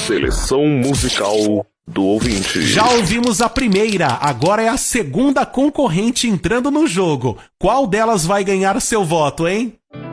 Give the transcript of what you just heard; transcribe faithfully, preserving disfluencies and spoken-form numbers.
Seleção musical do ouvinte. Já ouvimos a primeira, agora é a segunda concorrente entrando no jogo. Qual delas vai ganhar seu voto, hein?